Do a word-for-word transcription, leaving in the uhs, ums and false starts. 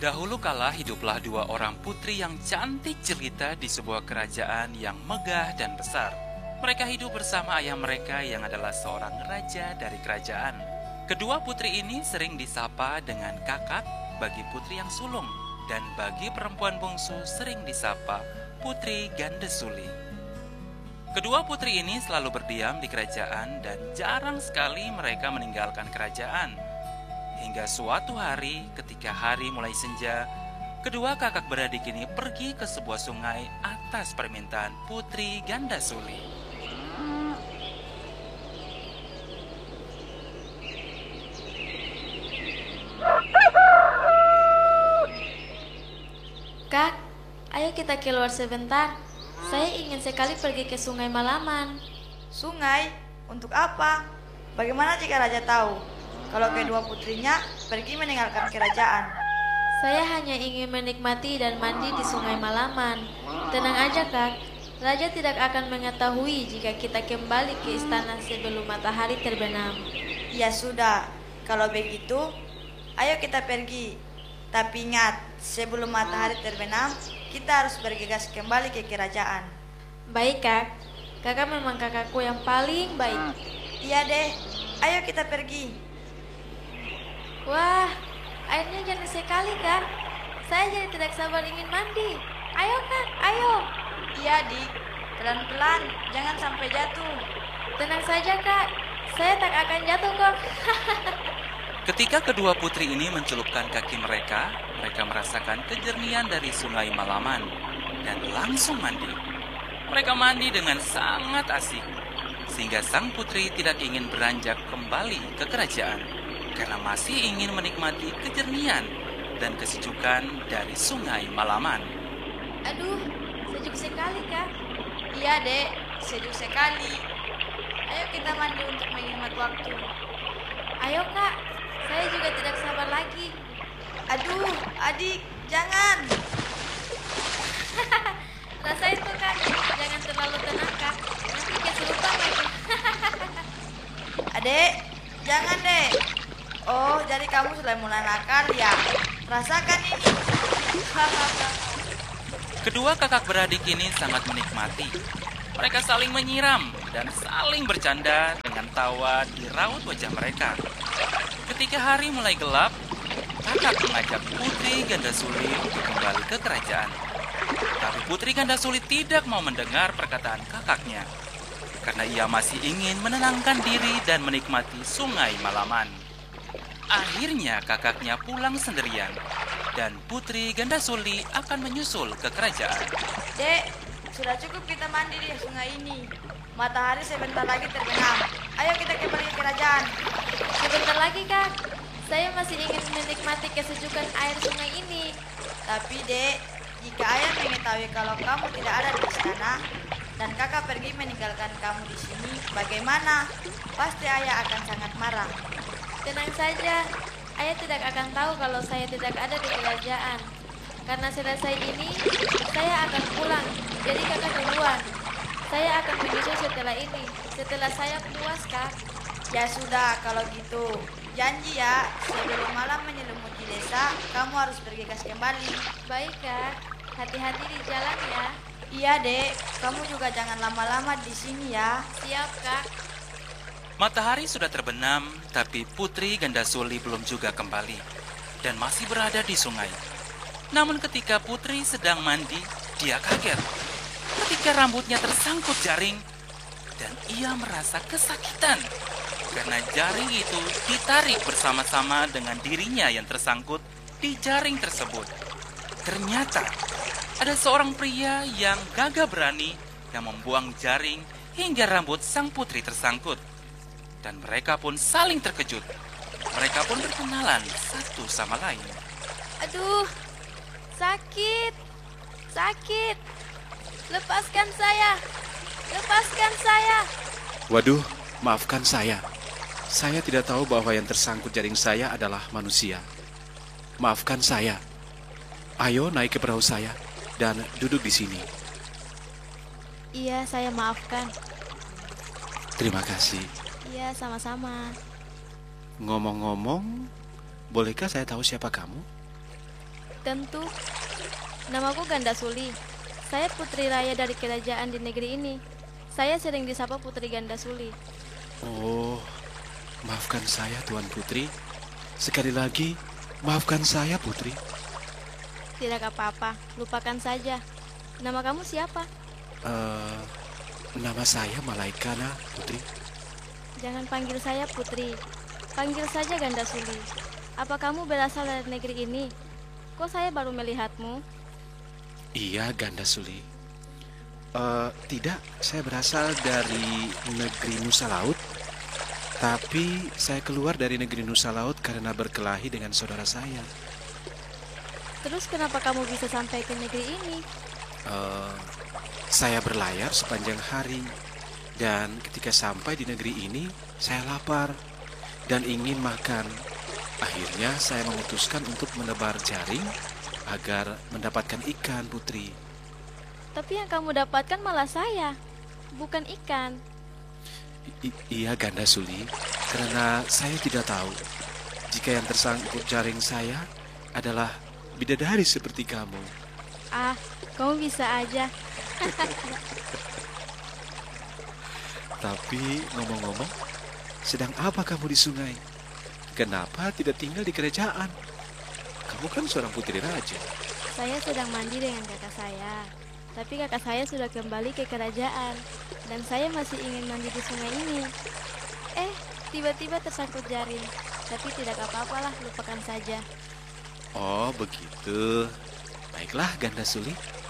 Dahulu kala hiduplah dua orang putri yang cantik jelita di sebuah kerajaan yang megah dan besar. Mereka hidup bersama ayah mereka yang adalah seorang raja dari kerajaan. Kedua putri ini sering disapa dengan kakak bagi putri yang sulung, dan bagi perempuan bungsu sering disapa putri Gandasuli. Kedua putri ini selalu berdiam di kerajaan dan jarang sekali mereka meninggalkan kerajaan. Hingga suatu hari ketika hari mulai senja, kedua kakak beradik ini pergi ke sebuah sungai atas permintaan putri Gandasuli. Kak, ayo kita keluar sebentar. Saya ingin sekali pergi ke Sungai Malaman. Sungai? Untuk apa? Bagaimana jika raja tahu kalau kedua putrinya pergi meninggalkan kerajaan? Saya hanya ingin menikmati dan mandi di Sungai Malaman. Tenang aja, Kak. Raja tidak akan mengetahui jika kita kembali ke istana sebelum matahari terbenam. Ya sudah, kalau begitu, ayo kita pergi. Tapi ingat, sebelum matahari terbenam, kita harus bergegas kembali ke kerajaan. Baik, Kak. Kakak memang kakakku yang paling baik. Iya deh, ayo kita pergi. Wah, airnya jernih sekali, Kak. Saya jadi tidak sabar ingin mandi. Ayo, Kak, ayo. Iya, Dik. Pelan-pelan, jangan sampai jatuh. Tenang saja, Kak. Saya tak akan jatuh kok. Ketika kedua putri ini mencelupkan kaki mereka, mereka merasakan kejernihan dari Sungai Malaman dan langsung mandi. Mereka mandi dengan sangat asik, sehingga sang putri tidak ingin beranjak kembali ke kerajaan karena masih ingin menikmati kejernihan dan kesejukan dari Sungai Malaman. Aduh, sejuk sekali, Kak. Iya, Dek, sejuk sekali. Ayo kita mandi untuk menghemat waktu. Ayo, Kak. Saya juga tidak sabar lagi. Aduh, adik, jangan. Rasa itu, Kak. Jangan terlalu tenang, Kak. Nanti kesurupan lagi. Adek, jangan, Dek. Oh, jadi kamu sudah mulai nakal ya? Rasakan ini. Kedua kakak beradik ini sangat menikmati. Mereka saling menyiram dan saling bercanda dengan tawa di raut wajah mereka. Ketika hari mulai gelap, kakak mengajak Putri Gandasuli untuk kembali ke kerajaan. Tapi Putri Gandasuli tidak mau mendengar perkataan kakaknya, karena ia masih ingin menenangkan diri dan menikmati Sungai Malaman. Akhirnya kakaknya pulang sendirian, dan Putri Gandasuli akan menyusul ke kerajaan. Dek, sudah cukup kita mandi di sungai ini. Matahari sebentar lagi terbenam. Ayo kita kembali ke kerajaan. Sebentar lagi, Kak. Saya masih ingin menikmati kesejukan air sungai ini. Tapi, Dek, jika ayah mengetahui kalau kamu tidak ada di istana dan kakak pergi meninggalkan kamu di sini, bagaimana? Pasti ayah akan sangat marah. Tenang saja. Ayah tidak akan tahu kalau saya tidak ada di kerajaan. Karena selesai ini, saya akan pulang. Jadi kakak duluan. Saya akan menyusul setelah ini. Setelah saya puas, Kak. Ya sudah, kalau gitu. Janji ya, sebelum malam menyelimuti desa, kamu harus bergegas kembali. Baik, Kak. Hati-hati di jalan ya. Iya, Dek. Kamu juga jangan lama-lama di sini ya. Siap, Kak. Matahari sudah terbenam, tapi Putri Gandasuli belum juga kembali dan masih berada di sungai. Namun ketika Putri sedang mandi, dia kaget ketika rambutnya tersangkut jaring dan ia merasa kesakitan karena jaring itu ditarik bersama-sama dengan dirinya yang tersangkut di jaring tersebut. Ternyata ada seorang pria yang gagah berani yang membuang jaring hingga rambut sang putri tersangkut. Dan mereka pun saling terkejut. Mereka pun berkenalan satu sama lain. Aduh, sakit, sakit. Lepaskan saya, lepaskan saya. Waduh, maafkan saya. Saya tidak tahu bahwa yang tersangkut jaring saya adalah manusia. Maafkan saya. Ayo naik ke perahu saya dan duduk di sini. Iya, saya maafkan. Terima kasih. Iya, sama-sama. Ngomong-ngomong, bolehkah saya tahu siapa kamu? Tentu. Namaku Ganda Suli. Saya putri raya dari kerajaan di negeri ini. Saya sering disapa Putri Ganda Suli. Oh, maafkan saya Tuan Putri. Sekali lagi, maafkan saya Putri. Tidak apa-apa, lupakan saja. Nama kamu siapa? Eh, nama saya Malaikana Putri. Jangan panggil saya Putri. Panggil saja Ganda Suli. Apa kamu berasal dari negeri ini? Kok saya baru melihatmu? Iya, Ganda Suli. Eh, tidak, saya berasal dari negeri Nusa Laut. Tapi saya keluar dari negeri Nusa Laut karena berkelahi dengan saudara saya. Terus kenapa kamu bisa sampai ke negeri ini? Eh, saya berlayar sepanjang hari. Dan ketika sampai di negeri ini, saya lapar dan ingin makan. Akhirnya saya memutuskan untuk menebar jaring agar mendapatkan ikan, Putri. Tapi yang kamu dapatkan malah saya, bukan ikan. I- iya, Ganda Suli, karena saya tidak tahu jika yang tersangkut jaring saya adalah bidadari seperti kamu. Ah, kamu bisa aja. Tapi ngomong-ngomong, sedang apa kamu di sungai? Kenapa tidak tinggal di kerajaan? Kamu kan seorang putri raja. Saya sedang mandi dengan kakak saya. Tapi kakak saya sudah kembali ke kerajaan. Dan saya masih ingin mandi di sungai ini. Eh, tiba-tiba tersangkut jaring. Tapi tidak apa-apalah, lupakan saja. Oh, begitu. Baiklah, Ganda Suli.